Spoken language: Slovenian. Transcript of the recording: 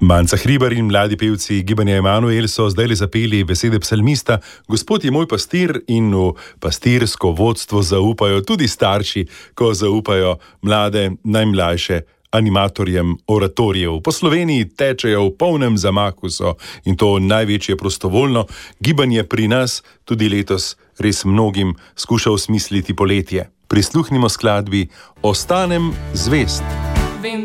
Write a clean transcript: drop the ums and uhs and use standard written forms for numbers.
Manca Hribar in mladi pevci Gibanja Emanuel so zdaj zapeli besede psalmista: Gospod je moj pastir, in v pastirsko vodstvo zaupajo tudi starši, ko zaupajo mlade, najmlajše animatorjem oratorijev. Po Sloveniji tečejo v polnem zamahu so, in to največje prostovoljno. Gibanje pri nas tudi letos res mnogim skuša osmisliti poletje. Prisluhnimo skladbi Ostanem zvest.